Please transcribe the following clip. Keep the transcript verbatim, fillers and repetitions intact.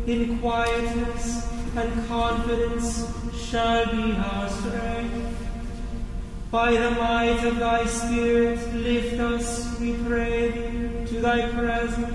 in quietness and confidence shall be our strength. By the might of thy Spirit, lift us, we pray thee, to thy presence.